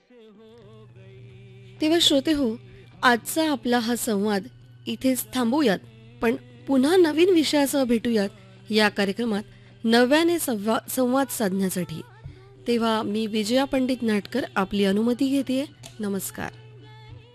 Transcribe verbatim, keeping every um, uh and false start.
तेव्हा श्रोते हो, आजचा आपला हा संवाद इथेच थांबवूयात, पण पुन्हा नवीन विषयासह भेटूयात या कार्यक्रमात नव्याने संवा संवाद साधण्यासाठी. तेव्हा मी विजया पंडित नाटकर आपली अनुमती घेते. नमस्कार.